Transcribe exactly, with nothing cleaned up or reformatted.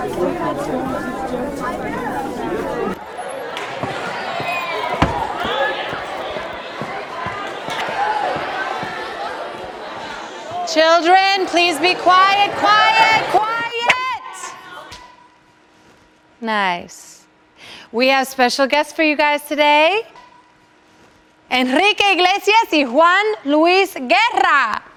Children, please be quiet, quiet, quiet. Nice. We have special guests for you guys today. Enrique Iglesias y Juan Luis Guerra.